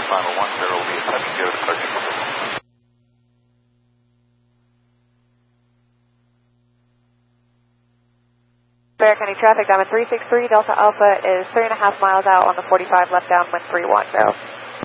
5010 will be touching your departure. Bear County traffic, Diamond 363, Delta Alpha is 3.5 miles out on the 45 left downwind 310.